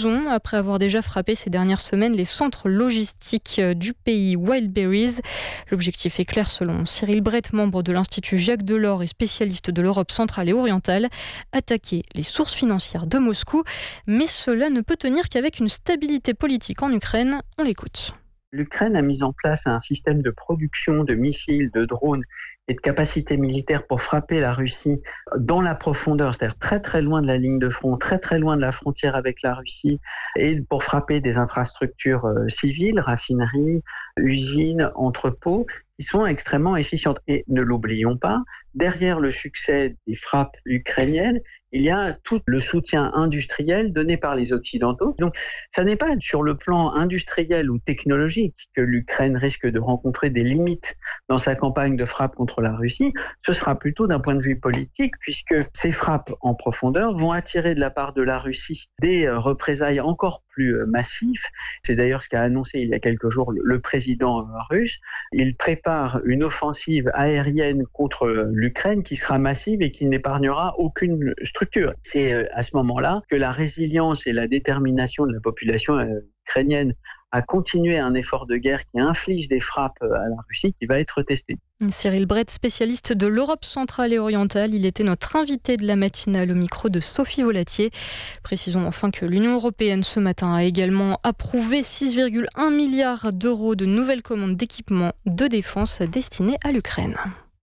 raison après avoir déjà frappé ces dernières semaines les centres logistiques du pays Wildberries. L'objectif est clair selon Cyril Brett, membre de l'Institut Jacques Delors et spécialiste de l'Europe centrale et orientale, attaquer les sources financières de Moscou. Mais cela ne peut tenir qu'avec une stabilité politique en Ukraine. On l'écoute. L'Ukraine a mis en place un système de production de missiles, de drones et de capacités militaires pour frapper la Russie dans la profondeur, c'est-à-dire très très loin de la ligne de front, très très loin de la frontière avec la Russie, et pour frapper des infrastructures civiles, raffineries, usines, entrepôts, qui sont extrêmement efficientes. Et ne l'oublions pas, derrière le succès des frappes ukrainiennes, il y a tout le soutien industriel donné par les Occidentaux. Donc, ça n'est pas sur le plan industriel ou technologique que l'Ukraine risque de rencontrer des limites dans sa campagne de frappe contre la Russie. Ce sera plutôt d'un point de vue politique, puisque ces frappes en profondeur vont attirer de la part de la Russie des représailles encore plus massifs. C'est d'ailleurs ce qu'a annoncé il y a quelques jours le président russe. Il prépare une offensive aérienne contre l'Ukraine qui sera massive et qui n'épargnera aucune structure. C'est à ce moment-là que la résilience et la détermination de la population ukrainienne à continuer un effort de guerre qui inflige des frappes à la Russie qui va être testé. Cyril Brett, spécialiste de l'Europe centrale et orientale, il était notre invité de la matinale au micro de Sophie Volatier. Précisons enfin que l'Union européenne ce matin a également approuvé 6,1 milliards d'euros de nouvelles commandes d'équipements de défense destinées à l'Ukraine.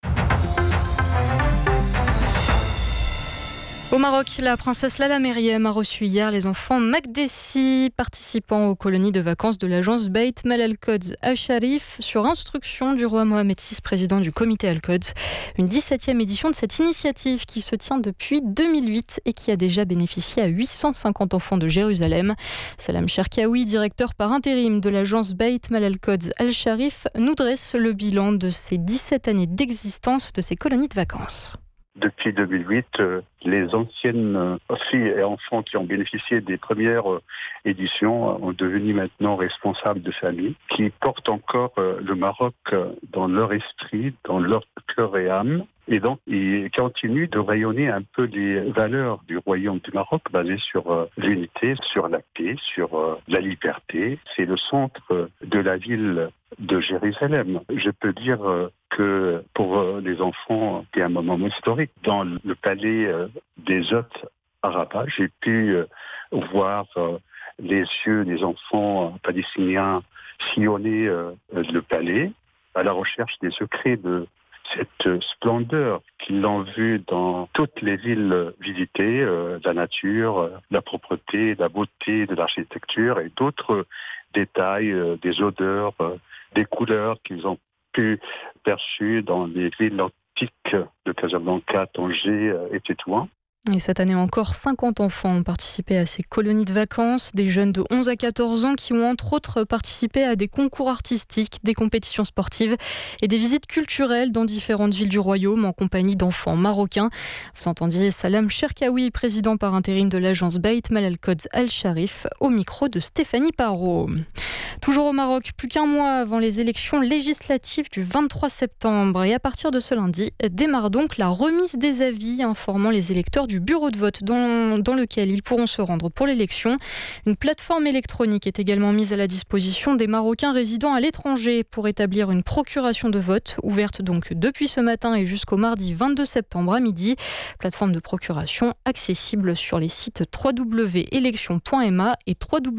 Au Maroc, la princesse Lala Meriem a reçu hier les enfants Makdessi, participant aux colonies de vacances de l'agence Beit Mal Al-Quds Al-Sharif, sur instruction du roi Mohamed VI, président du comité Al-Quds. Une 17e édition de cette initiative qui se tient depuis 2008 et qui a déjà bénéficié à 850 enfants de Jérusalem. Salam Cherkaoui, directeur par intérim de l'agence Beit Mal Al-Quds Al-Sharif, nous dresse le bilan de ces 17 années d'existence de ces colonies de vacances. Depuis 2008, les anciennes filles et enfants qui ont bénéficié des premières éditions ont devenu maintenant responsables de famille, qui portent encore le Maroc dans leur esprit, dans leur cœur et âme. Et donc, ils continuent de rayonner un peu les valeurs du royaume du Maroc basées sur l'unité, sur la paix, sur la liberté. C'est le centre de la ville de Jérusalem. Je peux dire que pour les enfants, c'est un moment historique. Dans le palais des hôtes à Rabat, j'ai pu voir les yeux des enfants palestiniens sillonner le palais à la recherche des secrets de cette splendeur qu'ils l'ont vue dans toutes les villes visitées, la nature, la propreté, la beauté de l'architecture et d'autres détails, des odeurs, des couleurs qu'ils ont pu perçues dans les villes antiques de Casablanca, Tanger et Tétouan. Et cette année encore, 50 enfants ont participé à ces colonies de vacances, des jeunes de 11 à 14 ans qui ont entre autres participé à des concours artistiques, des compétitions sportives et des visites culturelles dans différentes villes du royaume en compagnie d'enfants marocains. Vous entendiez Salam Cherkaoui, président par intérim de l'agence Beit Mal Al-Quds Al-Sharif, au micro de Stéphanie Parot. Toujours au Maroc, plus qu'un mois avant les élections législatives du 23 septembre. Et à partir de ce lundi, démarre donc la remise des avis informant les électeurs du bureau de vote dans lequel ils pourront se rendre pour l'élection. Une plateforme électronique est également mise à la disposition des Marocains résidant à l'étranger pour établir une procuration de vote, ouverte donc depuis ce matin et jusqu'au mardi 22 septembre à midi. Plateforme de procuration accessible sur les sites www.election.ma et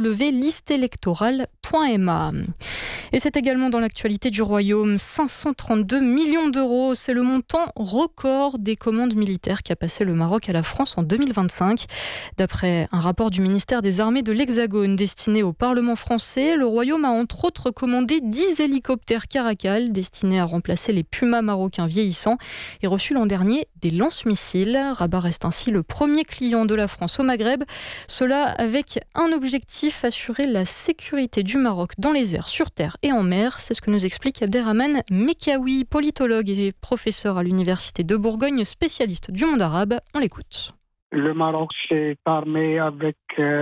www.listeelectorale.ma. Et c'est également dans l'actualité du Royaume, 532 millions d'euros. C'est le montant record des commandes militaires qu'a passé le Maroc à la France en 2025. D'après un rapport du ministère des Armées de l'Hexagone destiné au Parlement français, le Royaume a entre autres commandé 10 hélicoptères Caracal destinés à remplacer les Pumas marocains vieillissants et reçu l'an dernier des lance-missiles. Rabat reste ainsi le premier client de la France au Maghreb. Cela avec un objectif, assurer la sécurité du Maroc dans les airs, sur terre et en mer. C'est ce que nous explique Abderrahmane Mekaoui, politologue et professeur à l'Université de Bourgogne, spécialiste du monde arabe. On l'écoute. Le Maroc s'est armé avec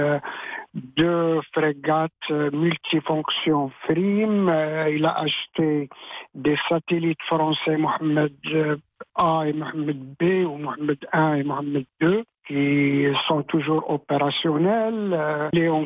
2 frégates multifonctions FRIM. Il a acheté des satellites français Mohamed A et Mohamed B ou Mohamed 1 et Mohamed 2 qui sont toujours opérationnels. Il est en